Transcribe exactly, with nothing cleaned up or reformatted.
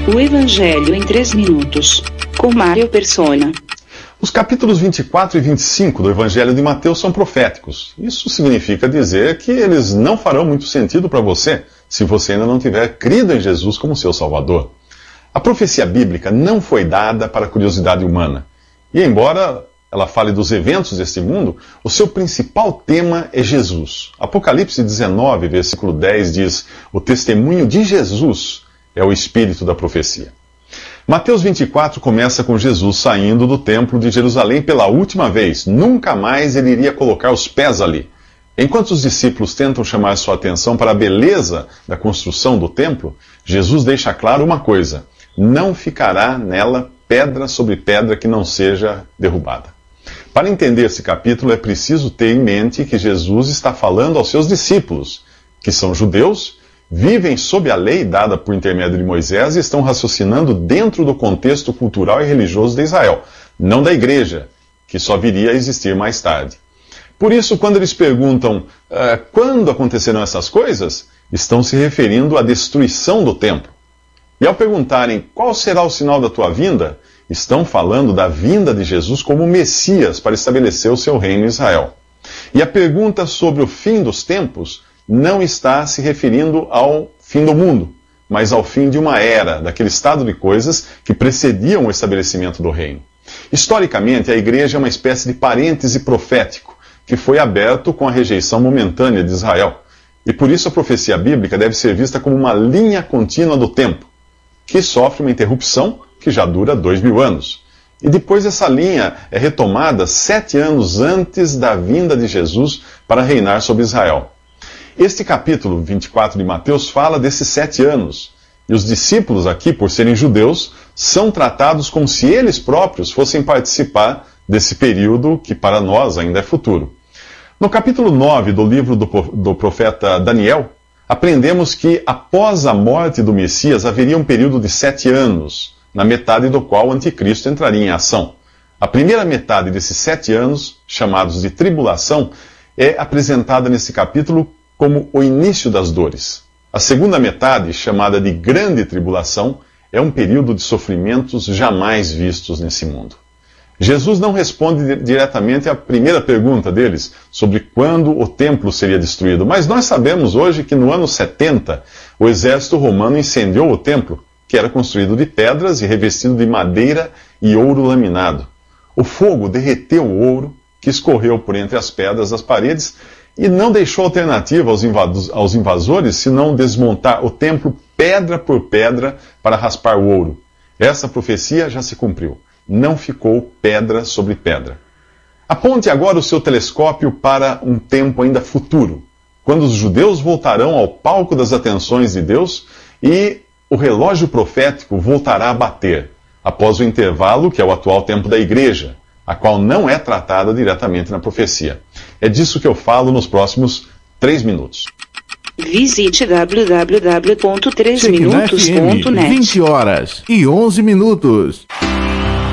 O Evangelho em três minutos, com Mário Persona. Os capítulos vinte e quatro e vinte e cinco do Evangelho de Mateus são proféticos. Isso significa dizer que eles não farão muito sentido para você, se você ainda não tiver crido em Jesus como seu Salvador. A profecia bíblica não foi dada para a curiosidade humana. E embora ela fale dos eventos deste mundo, o seu principal tema é Jesus. Apocalipse dezenove, versículo dez diz: o testemunho de Jesus é o espírito da profecia. Mateus vinte e quatro começa com Jesus saindo do templo de Jerusalém pela última vez. Nunca mais ele iria colocar os pés ali. Enquanto os discípulos tentam chamar sua atenção para a beleza da construção do templo, Jesus deixa claro uma coisa: não ficará nela pedra sobre pedra que não seja derrubada. Para entender esse capítulo, é preciso ter em mente que Jesus está falando aos seus discípulos, que são judeus, vivem sob a lei dada por intermédio de Moisés e estão raciocinando dentro do contexto cultural e religioso de Israel, não da igreja, que só viria a existir mais tarde. Por isso, quando eles perguntam uh, quando aconteceram essas coisas, estão se referindo à destruição do templo. E ao perguntarem qual será o sinal da tua vinda, estão falando da vinda de Jesus como Messias para estabelecer o seu reino em Israel. E a pergunta sobre o fim dos tempos não está se referindo ao fim do mundo, mas ao fim de uma era, daquele estado de coisas que precediam o estabelecimento do reino. Historicamente, a igreja é uma espécie de parêntese profético, que foi aberto com a rejeição momentânea de Israel. E por isso a profecia bíblica deve ser vista como uma linha contínua do tempo, que sofre uma interrupção que já dura dois mil anos. E depois essa linha é retomada sete anos antes da vinda de Jesus para reinar sobre Israel. Este capítulo vinte e quatro de Mateus fala desses sete anos. E os discípulos aqui, por serem judeus, são tratados como se eles próprios fossem participar desse período que para nós ainda é futuro. No capítulo nove do livro do, do profeta Daniel, aprendemos que após a morte do Messias haveria um período de sete anos, na metade do qual o anticristo entraria em ação. A primeira metade desses sete anos, chamados de tribulação, é apresentada nesse capítulo como o início das dores. A segunda metade, chamada de grande tribulação, é um período de sofrimentos jamais vistos nesse mundo. Jesus não responde diretamente à primeira pergunta deles, sobre quando o templo seria destruído, mas nós sabemos hoje que no ano setenta, o exército romano incendiou o templo, que era construído de pedras e revestido de madeira e ouro laminado. O fogo derreteu o ouro, que escorreu por entre as pedras das paredes, e não deixou alternativa aos, aos invasores senão desmontar o templo pedra por pedra para raspar o ouro. Essa profecia já se cumpriu. Não ficou pedra sobre pedra. Aponte agora o seu telescópio para um tempo ainda futuro, quando os judeus voltarão ao palco das atenções de Deus e o relógio profético voltará a bater, após o intervalo que é o atual tempo da igreja, a qual não é tratada diretamente na profecia. É disso que eu falo nos próximos três minutos. Visite w w w ponto três minutos ponto net. vinte horas e onze minutos.